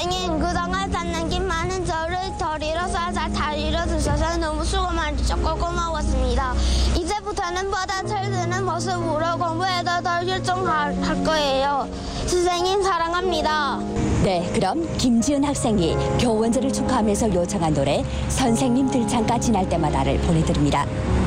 선생님, 그동안 쌓는 긴 많은 저를 덜 잃어서 잘 잃어주셔서 너무 수고 많으셨고 고마웠습니다. 이제부터는 보다 철드는 모습으로 공부에도 더 열정할 거예요. 선생님 사랑합니다. 네, 그럼 김지은 학생이 교원절을 축하하면서 요청한 노래 선생님 들창가 지날 때마다를 보내드립니다.